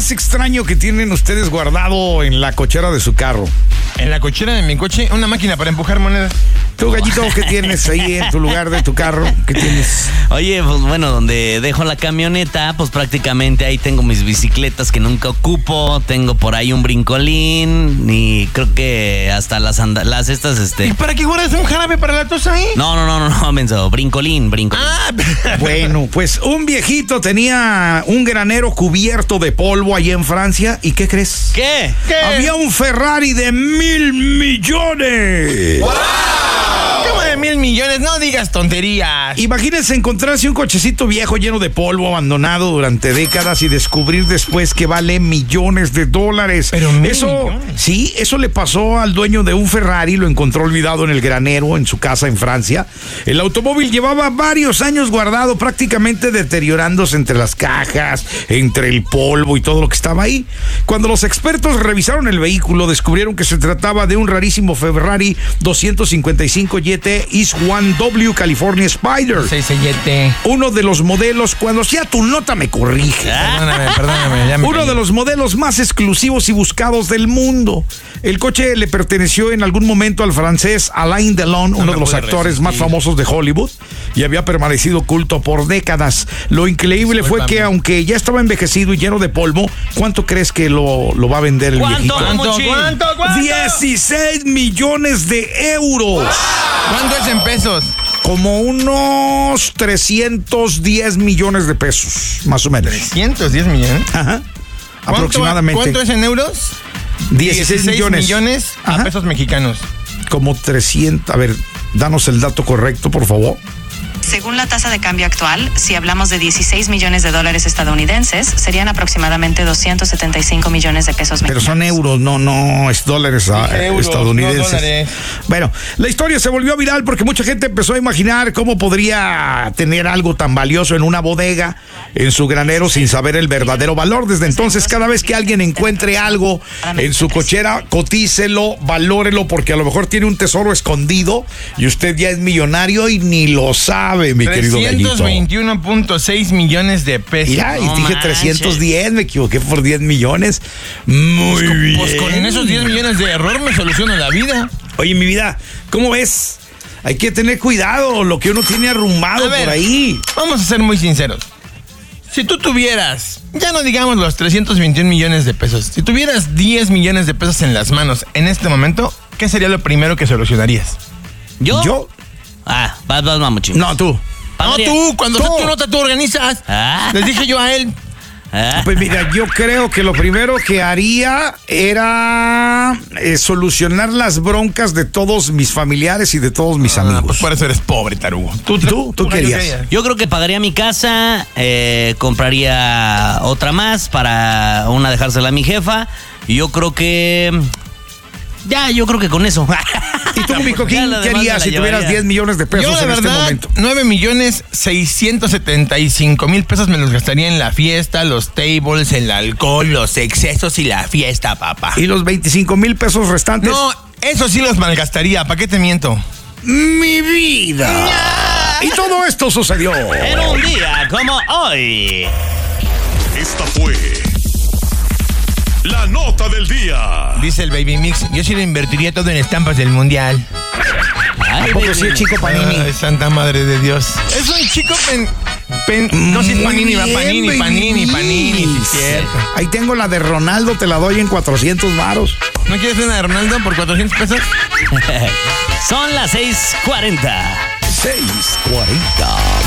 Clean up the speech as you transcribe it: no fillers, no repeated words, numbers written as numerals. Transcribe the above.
más extraño que tienen ustedes guardado en la cochera de su carro? En la cochera de mi coche, una máquina para empujar monedas. ¿Tú, Gallito, qué tienes ahí en tu lugar de tu carro? ¿Qué tienes? Oye, pues bueno, donde dejo la camioneta, pues prácticamente ahí tengo mis bicicletas que nunca ocupo, tengo por ahí un brincolín y creo que hasta las estas, ¿Y para qué guardas un jarabe para la tos ahí? No, menso, brincolín. Ah, Bueno, pues un viejito tenía un granero cubierto de polvo allá en Francia, ¿y qué crees? ¿Qué? Había un Ferrari de 1,000 millones. ¡Wow! ¿Cómo de 1,000 millones? No digas tonterías. Imagínense encontrarse un cochecito viejo lleno de polvo, abandonado durante décadas y descubrir después que vale millones de dólares. Pero 1,000 eso, millones. Sí, eso le pasó al dueño de un Ferrari, lo encontró olvidado en el granero en su casa en Francia. El automóvil llevaba varios años guardado, prácticamente deteriorándose entre las cajas, entre el polvo y todo lo que estaba ahí. Cuando los expertos revisaron el vehículo, descubrieron que se trataba de un rarísimo Ferrari 255 GT East 1W California Spider. Uno de los modelos, cuando sea tu nota me corrige. Perdóname. Ya me Uno caí. de los modelos más exclusivos y buscados del mundo. El coche le perteneció en algún momento al francés Alain Delon, uno de los actores más famosos de Hollywood, y había permanecido oculto por décadas. Lo increíble fue que, aunque ya estaba envejecido y lleno de polvo, ¿cuánto crees que lo va a vender el viejito? ¿Cuánto? 16 millones de euros. ¿Cuánto es en pesos? Como unos 310 millones de pesos, más o menos. 110 millones. Ajá. Aproximadamente. ¿Cuánto es en euros? 16 millones. a Ajá. pesos mexicanos. Como 300. A ver, danos el dato correcto, por favor. Según la tasa de cambio actual, si hablamos de 16 millones de dólares estadounidenses, serían aproximadamente 275 millones de pesos Pero mexicanos. son euros, no es dólares Euros, estadounidenses. no dólares. Bueno, la historia se volvió viral porque mucha gente empezó a imaginar cómo podría tener algo tan valioso en una bodega, en su granero, sin saber el verdadero valor. Desde entonces, cada vez que alguien encuentre algo en su cochera, cotícelo, valórelo, porque a lo mejor tiene un tesoro escondido y usted ya es millonario y ni lo sabe, mi querido Gallito. 321.6 millones de pesos. Mira, y No dije manches. 310, me equivoqué por 10 millones. Muy bien. Pues con esos 10 millones de error me soluciona la vida. Oye, mi vida, ¿cómo ves? Hay que tener cuidado, lo que uno tiene arrumbado A ver, por ahí. Vamos a ser muy sinceros. Si tú tuvieras, ya no digamos los 321 millones de pesos, si tuvieras 10 millones de pesos en las manos en este momento, ¿qué sería lo primero que solucionarías? ¿Yo? Vas, mamuchín. No, tú. No, tú, cuando Tú. sea tu nota, tú organizas. Ah. Les dije yo a él. Pues mira, yo creo que lo primero que haría era solucionar las broncas de todos mis familiares y de todos mis amigos. Pues por eso eres pobre, tarugo. ¿Tú qué harías? Yo creo que pagaría mi casa, compraría otra más para una dejársela a mi jefa. Y yo creo que... yo creo que con eso. ¿Y tú, mi coquín, Ya lo qué demás harías me si la tuvieras llevaría. 10 millones de pesos Yo, la en verdad, este momento? 9,675,000 pesos me los gastaría en la fiesta, los tables, el alcohol, los excesos y la fiesta, papá. ¿Y los 25,000 pesos restantes? No, eso sí los malgastaría, ¿para qué te miento? ¡Mi vida! Y todo esto sucedió En un día como hoy. Esta fue la nota del día. Dice el Baby Mix, yo sí lo invertiría todo en estampas del Mundial. Ay, ¿A poco sí, el chico Panini? Ay, Santa Madre de Dios. Es un chico no, si es Muy Panini, va bien, Panini, Baby Panini, Mix. sí, es cierto. Ahí tengo la de Ronaldo, te la doy en 400 varos. ¿No quieres una de Ronaldo por 400 pesos? Son las 6:40. 6:40.